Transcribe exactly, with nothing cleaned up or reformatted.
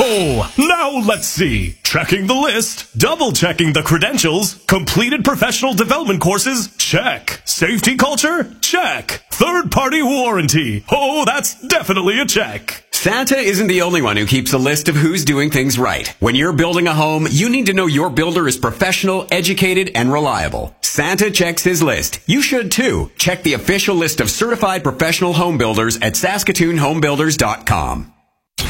Oh, now let's see. Checking the list, double checking the credentials, completed professional development courses, check. Safety culture, check. Third party warranty, oh, that's definitely a check. Santa isn't the only one who keeps a list of who's doing things right. When you're building a home, you need to know your builder is professional, educated, and reliable. Santa checks his list. You should too. Check the official list of certified professional home builders at Saskatoon Home Builders dot com.